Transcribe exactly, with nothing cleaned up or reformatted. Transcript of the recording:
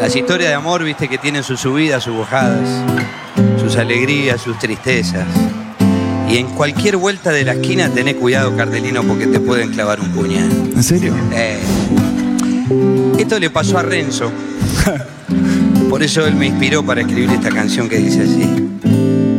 Las historias de amor, viste, que tienen sus subidas, sus bajadas, sus alegrías, sus tristezas. Y en cualquier vuelta de la esquina tenés cuidado, Cardelino, porque te pueden clavar un puñal. ¿En serio? Eh. Esto le pasó a Renzo. Por eso él me inspiró para escribir esta canción que dice así.